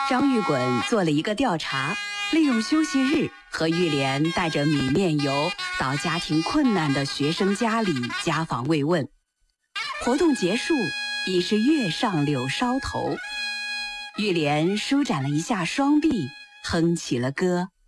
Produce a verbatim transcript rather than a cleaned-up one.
张玉滚做了一个调查，利用休息日和玉莲带着米面油到家庭困难的学生家里家访慰问。活动结束，已是月上柳梢头。玉莲舒展了一下双臂，哼起了歌。